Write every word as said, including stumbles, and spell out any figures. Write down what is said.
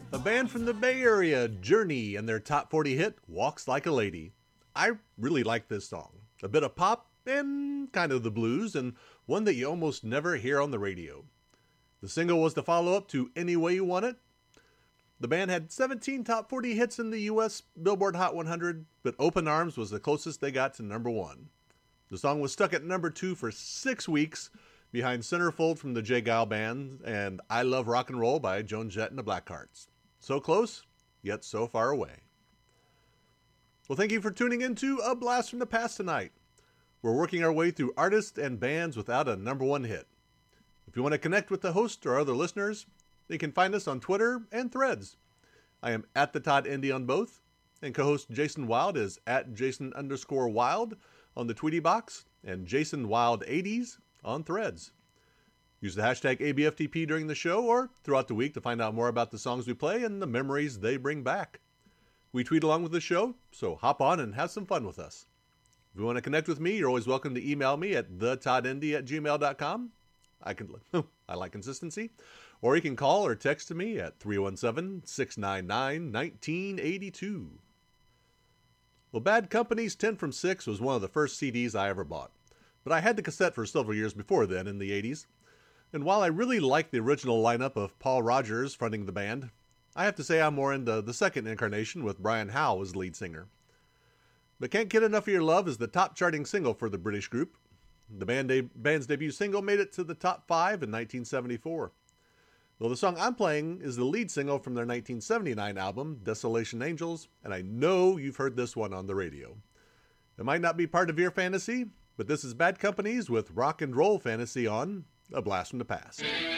A band from the Bay Area, Journey, and their top forty hit, Walks Like a Lady. I really like this song. A bit of pop and kind of the blues, and one that you almost never hear on the radio. The single was the follow-up to Any Way You Want It. The band had seventeen top forty hits in the U S Billboard Hot one hundred, but Open Arms was the closest they got to number one. The song was stuck at number two for six weeks, behind Centerfold from the J. Geil Band and I Love Rock and Roll by Joan Jett and the Blackhearts. So close, yet so far away. Well, thank you for tuning in to A Blast from the Past tonight. We're working our way through artists and bands without a number one hit. If you want to connect with the host or other listeners, you can find us on Twitter and Threads. I am at the Todd Indy on both, and co-host Jason Wild is at Jason underscore Wild on the Tweety box and Jason Wild eighties on Threads. Use the hashtag A B F T P during the show or throughout the week to find out more about the songs we play and the memories they bring back. We tweet along with the show, so hop on and have some fun with us. If you want to connect with me, you're always welcome to email me at the todd indy at gmail dot com. I can, I like consistency. Or you can call or text to me at three one seven, six nine nine, one nine eight two. Well, Bad Company's ten from six was one of the first C Ds I ever bought, but I had the cassette for several years before then in the eighties. And while I really like the original lineup of Paul Rodgers fronting the band, I have to say I'm more into the second incarnation with Brian Howe as lead singer. But Can't Get Enough of Your Love is the top charting single for the British group. The band de- band's debut single made it to the top five in nineteen seventy-four. Well, the song I'm playing is the lead single from their nineteen seventy-nine album, Desolation Angels, and I know you've heard this one on the radio. It might not be part of your fantasy, but this is Bad Company's with Rock and Roll Fantasy on A Blast from the Past.